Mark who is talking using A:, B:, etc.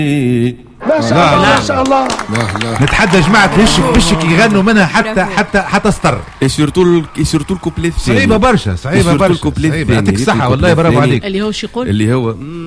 A: ما شاء الله ما شاء الله.
B: نتحدى جماعة بشك يغنوا منها حتى استر.
C: سورتو الكوبلي الثاني
B: صعيبة برشا صعيبة برشا. يعطيك الصحة والله برافو عليك.
D: اللي هو شو يقول؟
C: اللي هو